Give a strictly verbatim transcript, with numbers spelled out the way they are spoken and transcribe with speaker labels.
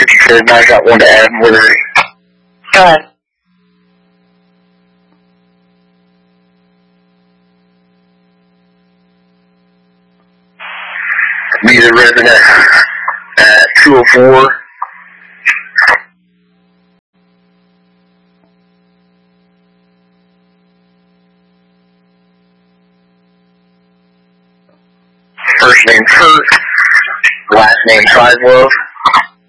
Speaker 1: if you could, and I got one to add more.
Speaker 2: Go ahead.
Speaker 1: Be the resident at two oh four. First name Kurt, last name Trizlove.